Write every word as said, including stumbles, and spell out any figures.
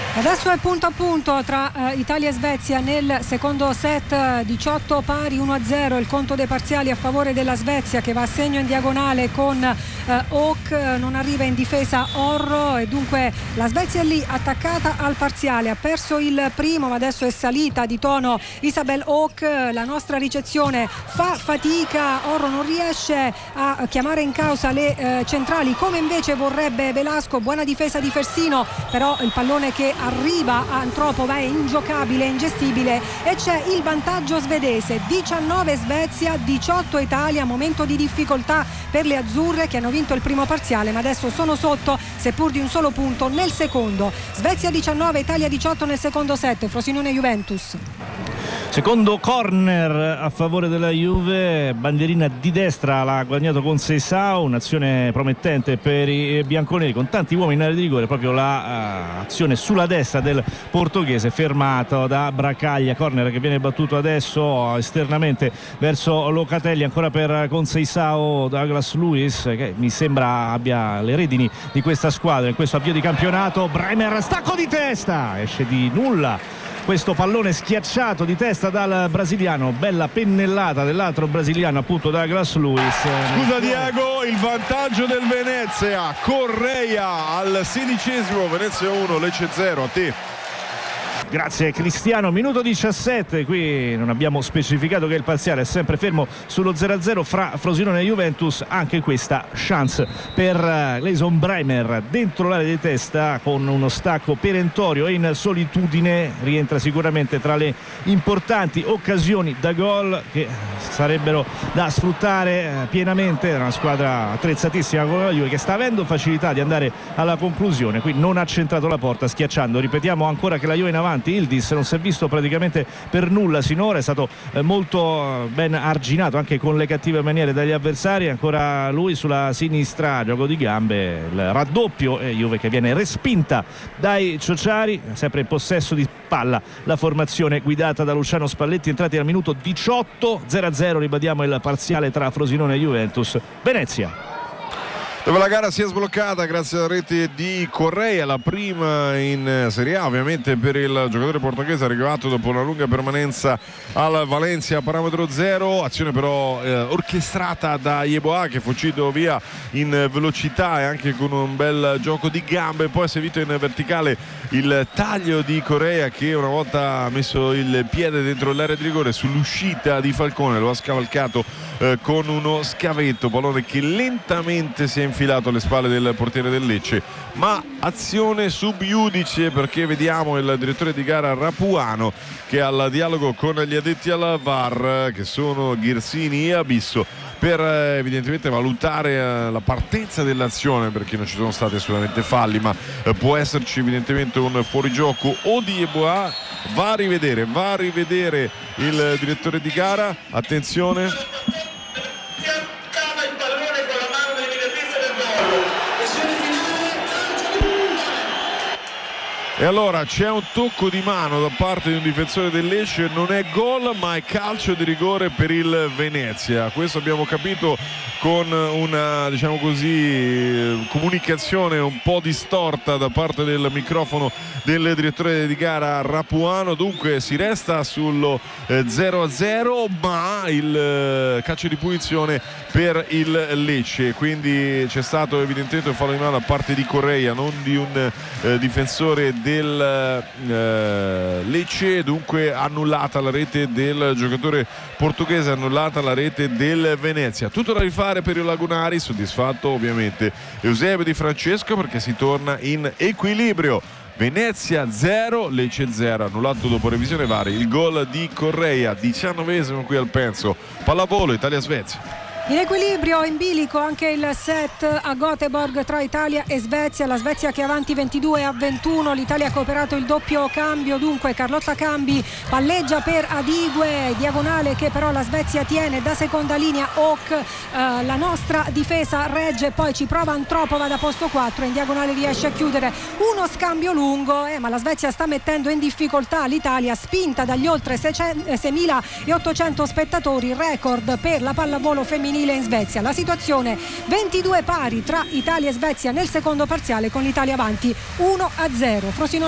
Adesso è punto a punto tra eh, Italia e Svezia nel secondo set, diciotto pari, uno a zero il conto dei parziali a favore della Svezia, che va a segno in diagonale con eh, Hawk, non arriva in difesa Orro e dunque la Svezia è lì attaccata al parziale, ha perso il primo ma adesso è salita di tono Isabel Hawk, la nostra ricezione fa fatica, Orro non riesce a chiamare in causa le eh, centrali come invece vorrebbe Velasco, buona difesa di Fersino, però il pallone che arriva a Antropova è ingiocabile, ingestibile e c'è il vantaggio svedese, diciannove Svezia, diciotto Italia, momento di difficoltà per le azzurre che hanno vinto il primo parziale ma adesso sono sotto seppur di un solo punto nel secondo. Svezia diciannove, Italia diciotto nel secondo set, Frosinone Juventus. Secondo corner a favore della Juve, bandierina di destra l'ha guadagnato con Seisao, un'azione promettente per i bianconeri con tanti uomini in area di rigore, proprio l'azione la, uh, sulla destra del portoghese fermato da Bracaglia, corner che viene battuto adesso esternamente verso Locatelli, ancora per Conceição, Douglas Luiz che mi sembra abbia le redini di questa squadra in questo avvio di campionato. Bremer, stacco di testa, esce di nulla questo pallone schiacciato di testa dal brasiliano, bella pennellata dell'altro brasiliano appunto Douglas Luiz. Scusa Diego, il vantaggio del Venezia, Correia al sedicesimo, Venezia uno, Lecce zero, a te. Grazie Cristiano, minuto diciassette, qui non abbiamo specificato che il parziale è sempre fermo sullo zero a zero fra Frosinone e Juventus, anche questa chance per Gleison Bremer dentro l'area di testa con uno stacco perentorio e in solitudine, rientra sicuramente tra le importanti occasioni da gol che sarebbero da sfruttare pienamente. È una squadra attrezzatissima come la Juve che sta avendo facilità di andare alla conclusione, qui non ha centrato la porta schiacciando. Ripetiamo ancora che la Juve in avanti, Yildiz non si è visto praticamente per nulla sinora, è stato eh, molto ben arginato anche con le cattive maniere dagli avversari, ancora lui sulla sinistra, gioco di gambe, il raddoppio e Juve che viene respinta dai ciociari, sempre in possesso di palla la formazione guidata da Luciano Spalletti, entrati al minuto diciotto, zero a zero, ribadiamo il parziale tra Frosinone e Juventus. Venezia, dove la gara si è sbloccata grazie alla rete di Correia, la prima in Serie A ovviamente per il giocatore portoghese, arrivato dopo una lunga permanenza al Valencia, parametro zero, azione però eh, orchestrata da Yeboah che fu uscito via in velocità e anche con un bel gioco di gambe, poi ha servito in verticale il taglio di Correia che una volta messo il piede dentro l'area di rigore sull'uscita di Falcone lo ha scavalcato eh, con uno scavetto, pallone che lentamente si è infilato alle spalle del portiere del Lecce, ma azione sub iudice perché vediamo il direttore di gara Rapuano che al dialogo con gli addetti alla V A R che sono Ghirsini e Abisso per eh, evidentemente valutare eh, la partenza dell'azione, perché non ci sono stati assolutamente falli ma eh, può esserci evidentemente un fuorigioco o di Yeboah. Va a rivedere, va a rivedere il direttore di gara, attenzione. E allora c'è un tocco di mano da parte di un difensore del Lecce, non è gol ma è calcio di rigore per il Venezia. Questo abbiamo capito con una, diciamo così, comunicazione un po' distorta da parte del microfono del direttore di gara Rapuano. Dunque si resta sullo eh, zero a zero ma il eh, calcio di punizione per il Lecce, quindi c'è stato evidentemente un fallo di mano da parte di Correia, non di un eh, difensore del del eh, Lecce, dunque annullata la rete del giocatore portoghese, annullata la rete del Venezia. Tutto da rifare per i lagunari, soddisfatto ovviamente Eusebio Di Francesco perché si torna in equilibrio. Venezia zero, Lecce zero, annullato dopo revisione vari il gol di Correia, diciannovesimo qui al Penso. Pallavolo Italia-Svezia. In equilibrio, in bilico anche il set a Göteborg tra Italia e Svezia, la Svezia che è avanti ventidue a ventuno, l'Italia ha cooperato il doppio cambio, dunque Carlotta Cambi palleggia per Adigue, diagonale che però la Svezia tiene da seconda linea, Hawk, eh, la nostra difesa regge, poi ci prova Antropova da posto quattro, in diagonale riesce a chiudere uno scambio lungo, eh, ma la Svezia sta mettendo in difficoltà l'Italia, spinta dagli oltre seimilaottocento spettatori, record per la pallavolo femminile in Svezia. La situazione ventidue pari tra Italia e Svezia nel secondo parziale con l'Italia avanti uno a zero. Frosinone